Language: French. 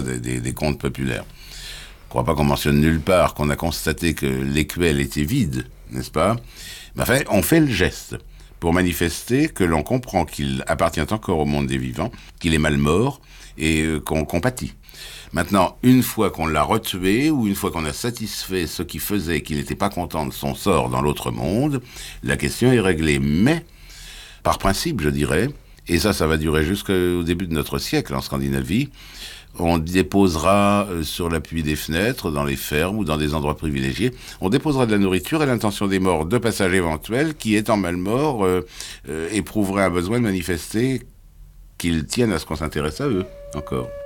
des contes populaires. Je ne crois pas qu'on mentionne nulle part qu'on a constaté que l'écuelle était vide, n'est-ce pas? Mais enfin, on fait le geste pour manifester que l'on comprend qu'il appartient encore au monde des vivants, qu'il est mal mort et qu'on compatit. Maintenant, une fois qu'on l'a retué ou une fois qu'on a satisfait ce qui faisait qu'il n'était pas content de son sort dans l'autre monde, la question est réglée. Mais, par principe, je dirais, et ça va durer jusqu'au début de notre siècle en Scandinavie, on déposera sur l'appui des fenêtres, dans les fermes ou dans des endroits privilégiés, on déposera de la nourriture à l'intention des morts de passage éventuel qui, étant mal morts, éprouveraient un besoin de manifester qu'ils tiennent à ce qu'on s'intéresse à eux, encore.